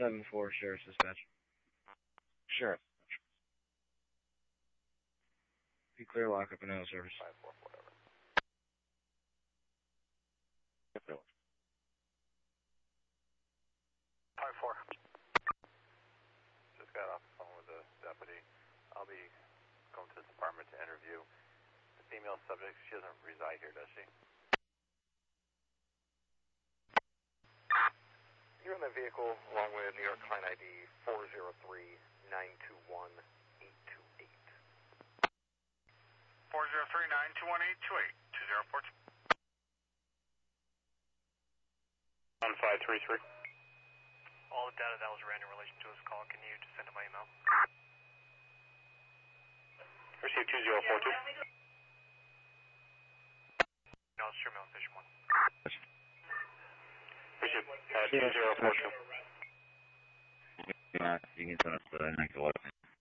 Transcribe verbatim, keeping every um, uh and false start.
seven four, Sheriff's Dispatch. Sheriff. Be clear, lock up and out of service. five four, whatever. five four. Just got off the phone with the deputy. I'll be going to the department to interview the female subject. She doesn't reside here, does she? You're in the vehicle along with New York client I D four zero three, nine two one, eight two eight. four zero three, nine two one, eight two eight. two zero four two. one five three three. All the data that was ran in relation to this call, can you just send it by email? Receive two zero four two. No, it's Terminal Station one. Receive uh, two zero four two. Yeah, you can send us the next eleven.